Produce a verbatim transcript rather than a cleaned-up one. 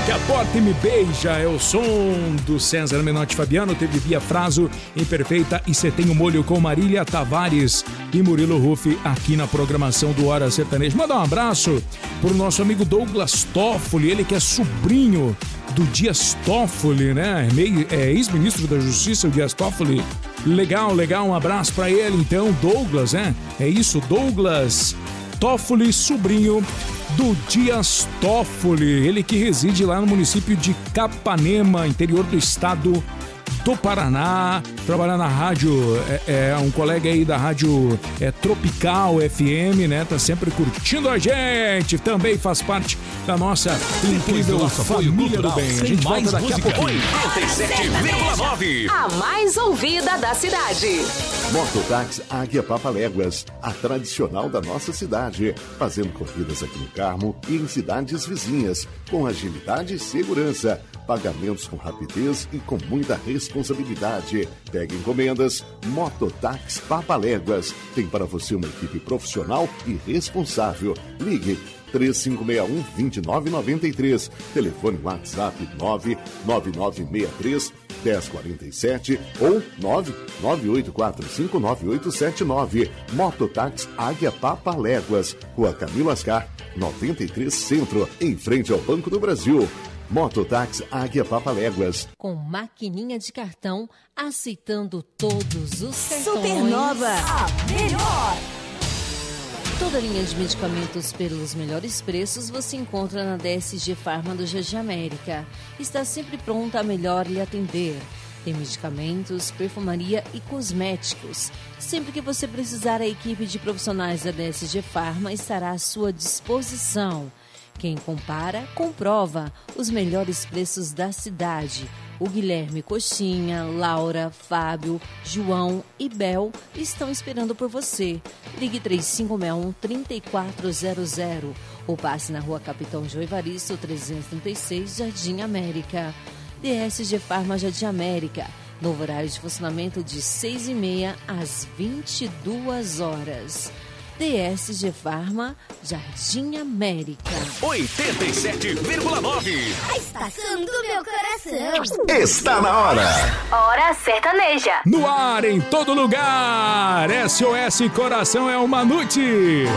Que a porta me beija é o som do César Menotti Fabiano. Teve Bia Fraso, Imperfeita e Cê Tem o Molho com Marília Tavares e Murilo Ruff aqui na programação do Hora Sertaneja. Manda um abraço pro nosso amigo Douglas Toffoli, ele que é sobrinho do Dias Toffoli, né? É ex-ministro da Justiça, o Dias Toffoli. Legal, legal, um abraço pra ele então, Douglas, né? É isso, Douglas Toffoli, sobrinho do Dias Toffoli, ele que reside lá no município de Capanema, interior do estado do Paraná, trabalha na rádio, é, é um colega aí da rádio é, Tropical F M, né? Tá sempre curtindo a gente, também faz parte da nossa incrível nosso família do bem. A gente volta daqui a pouquinho. oitenta e sete vírgula nove, a mais ouvida da cidade. Mototáxi Águia Papaléguas, a tradicional da nossa cidade, fazendo corridas aqui no Carmo e em cidades vizinhas, com agilidade e segurança, pagamentos com rapidez e com muita responsabilidade. Pega encomendas, Mototáxi Papaléguas, tem para você uma equipe profissional e responsável. Ligue três cinco seis um, dois nove nove três, telefone WhatsApp nove nove nove seis três um zero quatro sete ou nove nove oito quatro cinco nove oito sete nove. Mototáxi Águia Papaléguas, Rua Camilo Ascar, noventa e três Centro, em frente ao Banco do Brasil. Mototáxi Águia Papaléguas. Com maquininha de cartão, aceitando todos os cartões. Supernova, a melhor. Toda a linha de medicamentos pelos melhores preços você encontra na D S G Farma do Jardim América. Está sempre pronta a melhor lhe atender. Tem medicamentos, perfumaria e cosméticos. Sempre que você precisar, a equipe de profissionais da D S G Farma estará à sua disposição. Quem compara, comprova os melhores preços da cidade. O Guilherme Coxinha, Laura, Fábio, João e Bel estão esperando por você. Ligue três cinco seis um, três quatro zero zero ou passe na Rua Capitão João Evaristo, trezentos e trinta e seis, Jardim América. D S G Farma Jardim América. Novo horário de funcionamento de seis e meia às vinte e duas horas. D S G Farma, Jardim América. oitenta e sete vírgula nove. A estação do meu coração. Está na hora. Hora Sertaneja. No ar, em todo lugar. S O S Coração é o Manute.